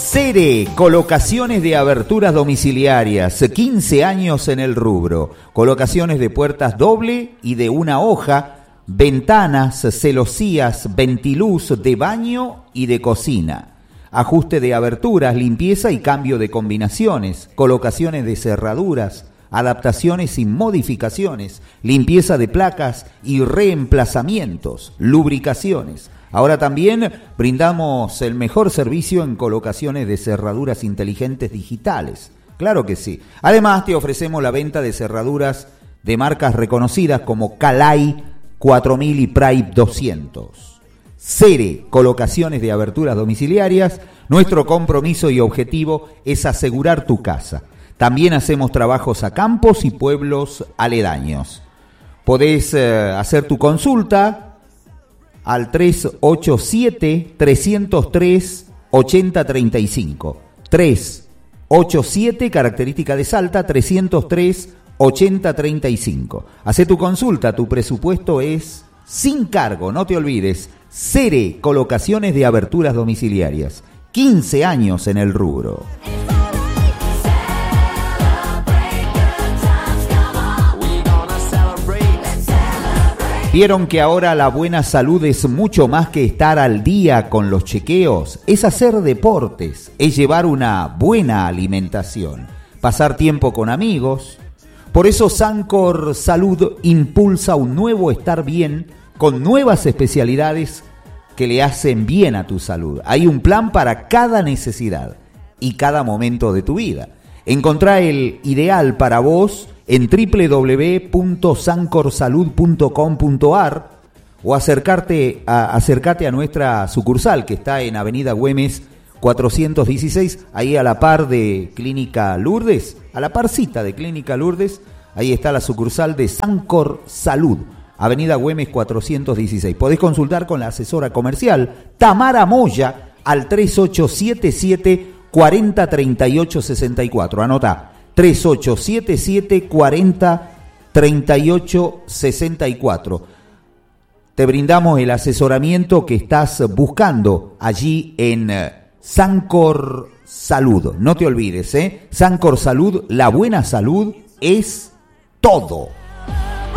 Cere, colocaciones de aberturas domiciliarias, 15 años en el rubro, colocaciones de puertas doble y de una hoja, ventanas, celosías, ventiluz de baño y de cocina, ajuste de aberturas, limpieza y cambio de combinaciones, colocaciones de cerraduras, adaptaciones y modificaciones, limpieza de placas y reemplazamientos, lubricaciones. Ahora también brindamos el mejor servicio en colocaciones de cerraduras inteligentes digitales. Claro que sí. Además te ofrecemos la venta de cerraduras de marcas reconocidas como Calay 4000 y Pride 200. Cere, colocaciones de aberturas domiciliarias. Nuestro compromiso y objetivo es asegurar tu casa. También hacemos trabajos a campos y pueblos aledaños. Podés hacer tu consulta al 387-303-8035. 387, característica de Salta, 303-8035. Hacé tu consulta, tu presupuesto es sin cargo, no te olvides. Cere, colocaciones de aberturas domiciliarias. 15 años en el rubro. ¿Vieron que ahora la buena salud es mucho más que estar al día con los chequeos? Es hacer deportes, es llevar una buena alimentación, pasar tiempo con amigos. Por eso Sancor Salud impulsa un nuevo estar bien con nuevas especialidades que le hacen bien a tu salud. Hay un plan para cada necesidad y cada momento de tu vida. Encontrá el ideal para vos en www.sancorsalud.com.ar o acércate a nuestra sucursal que está en Avenida Güemes 416, ahí a la par de Clínica Lourdes, a la parcita de Clínica Lourdes, ahí está la sucursal de Sancor Salud, Avenida Güemes 416. Podés consultar con la asesora comercial Tamara Moya al 3877 403864. Anotá. 3877-403864. Te brindamos el asesoramiento que estás buscando allí en Sancor Salud. No te olvides, Sancor Salud, la buena salud es todo.